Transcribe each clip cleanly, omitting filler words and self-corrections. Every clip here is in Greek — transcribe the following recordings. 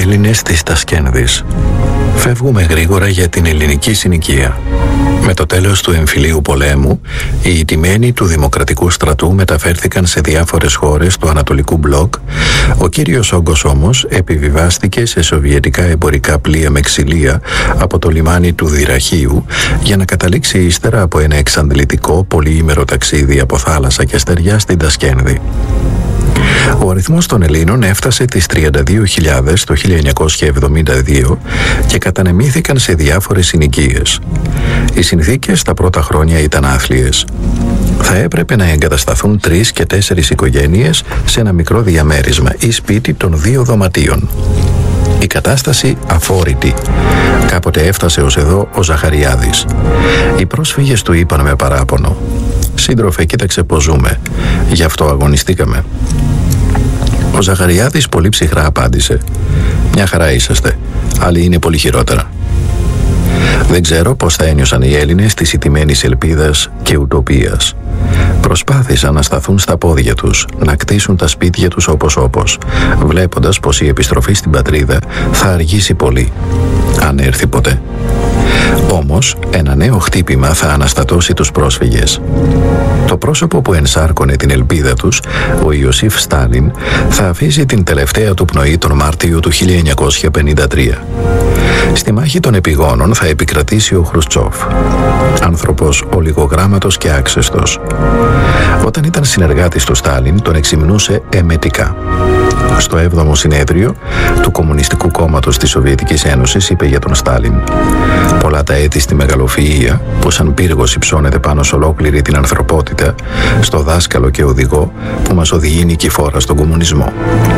Έλληνες της Τασκένδης. Φεύγουμε γρήγορα για την ελληνική συνοικία. Με το τέλος του εμφυλίου πολέμου, οι ηττημένοι του Δημοκρατικού Στρατού μεταφέρθηκαν σε διάφορες χώρες του Ανατολικού Μπλοκ. Ο κύριος όγκος όμως επιβιβάστηκε σε σοβιετικά εμπορικά πλοία με ξυλία από το λιμάνι του Δυραχείου για να καταλήξει ύστερα από ένα εξαντλητικό πολυήμερο ταξίδι από θάλασσα και στεριά στην Τασκένδη. Ο αριθμός των Ελλήνων έφτασε τις 32.000 το 1972 και κατανεμήθηκαν σε διάφορες συνοικίες. Οι συνθήκες τα πρώτα χρόνια ήταν άθλιες. Θα έπρεπε να εγκατασταθούν 3 και 4 οικογένειες σε ένα μικρό διαμέρισμα ή σπίτι των 2 δωματίων. Η κατάσταση αφόρητη. Κάποτε έφτασε ως εδώ ο Ζαχαριάδης. Οι πρόσφυγες του είπαν με παράπονο: «Σύντροφε, κοίταξε πως ζούμε. Γι' αυτό αγωνιστήκαμε». Ο Ζαχαριάδης πολύ ψυχρά απάντησε: «Μια χαρά είσαστε. Άλλοι είναι πολύ χειρότερα». Δεν ξέρω πώς θα ένιωσαν οι Έλληνες της ηττημένης ελπίδας και ουτοπίας. Προσπάθησαν να σταθούν στα πόδια τους, να κτίσουν τα σπίτια τους όπως, βλέποντας πως η επιστροφή στην πατρίδα θα αργήσει πολύ, αν έρθει ποτέ. Όμως, ένα νέο χτύπημα θα αναστατώσει τους πρόσφυγες. Το πρόσωπο που ενσάρκωνε την ελπίδα τους, ο Ιωσήφ Στάλιν, θα αφήσει την τελευταία του πνοή τον Μάρτιο του 1953. Στη μάχη των επιγόνων θα επικρατήσει ο Χρουστσόφ, άνθρωπος ολιγογράμματος και άξεστος. Όταν ήταν συνεργάτης του Στάλιν, τον εξυμνούσε εμετικά. Στο 7ο συνέδριο του Κομμουνιστικού Κόμματος της Σοβιετικής Ένωσης είπε για τον Στάλιν: «Πολλά τα έτη στη μεγαλοφυΐα που σαν πύργος υψώνεται πάνω σε ολόκληρη την ανθρωπότητα, στο δάσκαλο και οδηγό που μας οδηγεί νικηφόρα στον κομμουνισμό».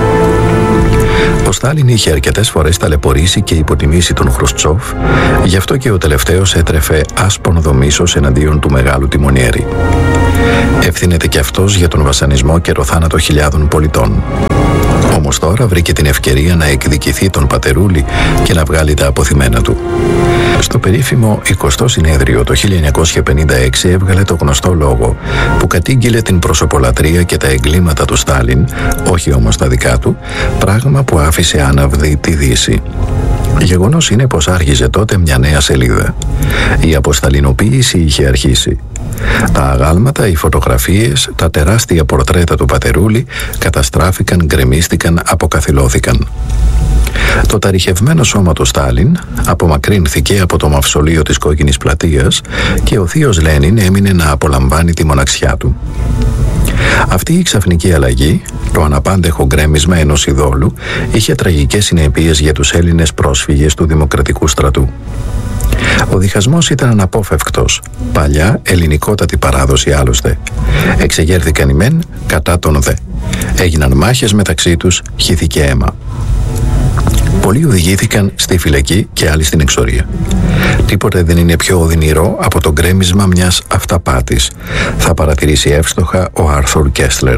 Ο Στάλιν είχε αρκετές φορές ταλαιπωρήσει και υποτιμήσει τον Χρουστσόφ, γι' αυτό και ο τελευταίος έτρεφε άσπονδο μίσος εναντίον του μεγάλου τιμονιέρη. Ευθύνεται κι αυτός για τον βασανισμό και το θάνατο χιλιάδων πολιτών. Όμως τώρα βρήκε την ευκαιρία να εκδικηθεί τον πατερούλη και να βγάλει τα αποθυμένα του. Στο περίφημο 20ο συνέδριο το 1956 έβγαλε το γνωστό λόγο που κατήγγειλε την προσωπολατρία και τα εγκλήματα του Στάλιν, όχι όμως τα δικά του, πράγμα που άφησε άναυδη τη Δύση. Γεγονός είναι πως άρχιζε τότε μια νέα σελίδα. Η αποσταλινοποίηση είχε αρχίσει. Τα αγάλματα, οι φωτογραφίες, τα τεράστια πορτρέτα του πατερούλη καταστράφηκαν, γκρεμίστηκαν, αποκαθιλώθηκαν. Το ταριχευμένο σώμα του Στάλιν απομακρύνθηκε από το μαυσολείο της Κόκκινης Πλατείας και ο θείος Λένιν έμεινε να απολαμβάνει τη μοναξιά του. Αυτή η ξαφνική αλλαγή, το αναπάντεχο γκρέμισμα ενός ειδόλου, είχε τραγικές συνέπειες για τους Έλληνες πρόσφυγες του Δημοκρατικού Στρατού. Ο διχασμός ήταν αναπόφευκτος, παλιά ελληνικότατη παράδοση άλλωστε. Εξεγέρθηκαν οι μεν κατά τον δε. Έγιναν μάχες μεταξύ τους, χύθηκε αίμα. Πολλοί οδηγήθηκαν στη φυλακή και άλλοι στην εξορία. Τίποτε δεν είναι πιο οδυνηρό από το γκρέμισμα μιας αυταπάτης, θα παρατηρήσει εύστοχα ο Άρθουρ Κέσλερ.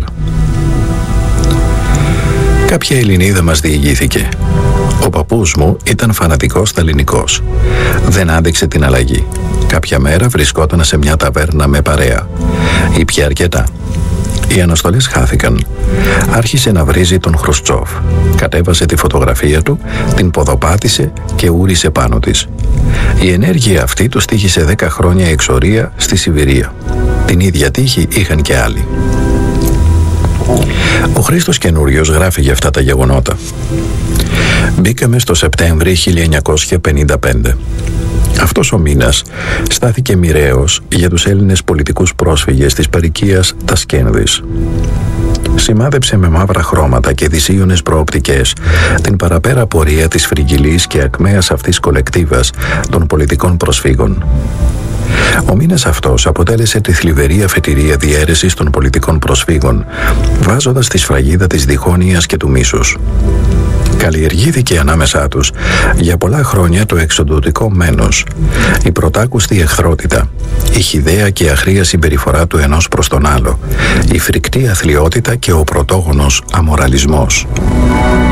Κάποια Ελληνίδα μας διηγήθηκε: «Ο παππούς μου ήταν φανατικός σταλινικός. Δεν άντεξε την αλλαγή. Κάποια μέρα βρισκόταν σε μια ταβέρνα με παρέα. Ήπια αρκετά. Οι αναστολές χάθηκαν. Άρχισε να βρίζει τον Χρουστσόφ. Κατέβασε τη φωτογραφία του, την ποδοπάτησε και ούρισε πάνω της. Η ενέργεια αυτή του στοίχησε 10 χρόνια εξορία στη Σιβηρία. Την ίδια τύχη είχαν και άλλοι». Ο Χρήστος Καινούριος γράφει για αυτά τα γεγονότα. «Μπήκαμε στο Σεπτέμβρη 1955. Αυτός ο μήνας στάθηκε μοιραίος για τους Έλληνες πολιτικούς πρόσφυγες της παροικίας Τασκένδης. Σημάδεψε με μαύρα χρώματα και δυσίωνες προοπτικές την παραπέρα πορεία της φρυγγυλής και ακμαίας αυτής κολεκτίβας των πολιτικών προσφύγων. Ο μήνας αυτός αποτέλεσε τη θλιβερή αφετηρία διαίρεσης των πολιτικών προσφύγων, βάζοντας τη σφραγίδα της διχόνοιας και του μίσους. Καλλιεργήθηκε ανάμεσά τους για πολλά χρόνια το εξοντωτικό μένος, η πρωτάκουστη εχθρότητα, η χυδαία και αχρία συμπεριφορά του ενός προς τον άλλο, η φρικτή αθλιότητα και ο πρωτόγονος αμοραλισμός.